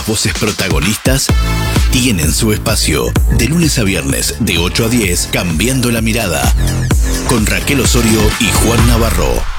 Las voces protagonistas tienen su espacio. De lunes a viernes, de 8 a 10, Cambiando la Mirada. Con Raquel Osorio y Juan Navarro.